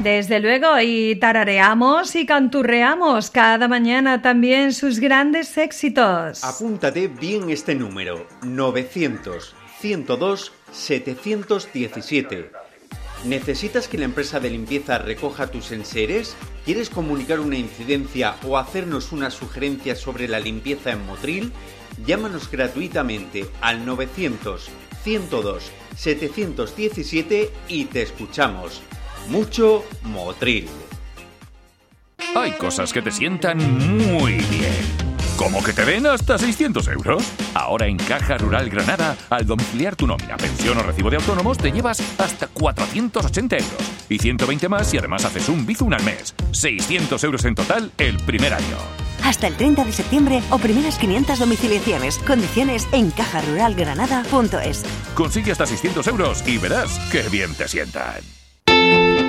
Desde luego, y tarareamos y canturreamos cada mañana también sus grandes éxitos. Apúntate bien este número, 900-102-717. ¿Necesitas que la empresa de limpieza recoja tus enseres? ¿Quieres comunicar una incidencia o hacernos una sugerencia sobre la limpieza en Motril? Llámanos gratuitamente al 900-102-717 y te escuchamos. Mucho Motril. Hay cosas que te sientan muy bien. ¿Cómo que te den hasta 600 euros? Ahora en Caja Rural Granada, al domiciliar tu nómina, pensión o recibo de autónomos, te llevas hasta 480 euros. Y 120 más si además haces un Bizum al mes. 600 euros en total el primer año. Hasta el 30 de septiembre o primeras 500 domiciliaciones. Condiciones en cajaruralgranada.es. Consigue hasta 600 euros y verás qué bien te sientan.